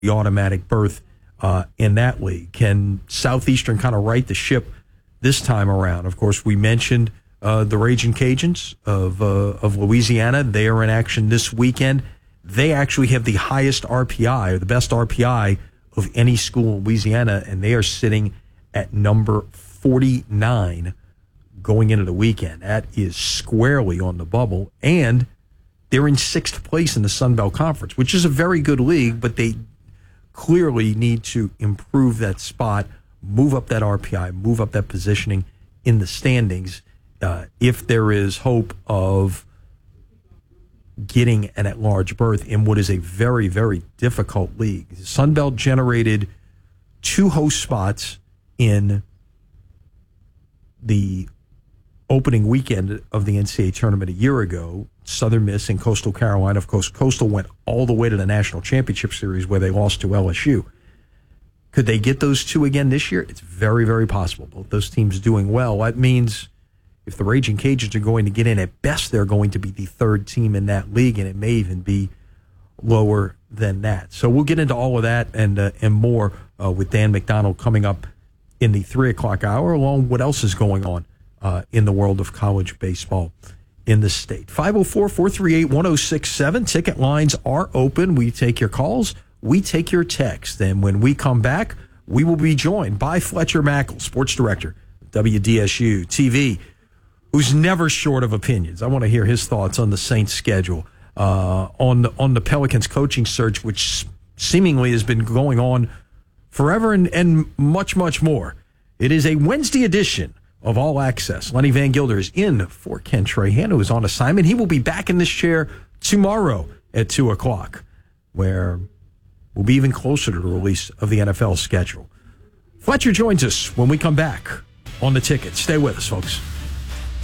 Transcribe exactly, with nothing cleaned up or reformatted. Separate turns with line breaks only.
the automatic berth uh, in that league. Can Southeastern kind of right the ship this time around? Of course, we mentioned uh, the Raging Cajuns of uh, of Louisiana. They are in action this weekend. They actually have the highest R P I, or the best R P I of any school in Louisiana, and they are sitting at number forty-nine going into the weekend. That is squarely on the bubble, and they're in sixth place in the Sun Belt Conference, which is a very good league, but they clearly need to improve that spot, move up that R P I, move up that positioning in the standings uh, if there is hope of getting an at-large berth in what is a very, very difficult league. Sun Belt generated two host spots in the opening weekend of the N C double A tournament a year ago. Southern Miss and Coastal Carolina. Of course, Coastal went all the way to the National Championship Series where they lost to L S U. Could they get those two again this year? It's very, very possible. Both those teams doing well. That means if the Raging Cajuns are going to get in, at best they're going to be the third team in that league, and it may even be lower than that. So we'll get into all of that and uh, and more uh, with Dan McDonald coming up in the three o'clock hour, along with what else is going on uh, in the world of college baseball in the state. five oh four, four three eight, one oh six seven. Ticket lines are open. We take your calls. We take your text. And when we come back, we will be joined by Fletcher Mackel, sports director of W D S U T V, who's never short of opinions. I want to hear his thoughts on the Saints' schedule, uh, on, the, on the Pelicans' coaching search, which seemingly has been going on forever and, and much, much more. It is a Wednesday edition of All Access. Lenny Van Gilder is in for Ken Trahan, who is on assignment. He will be back in this chair tomorrow at two o'clock, where we'll be even closer to the release of the N F L schedule. Fletcher joins us when we come back on The Ticket. Stay with us, folks.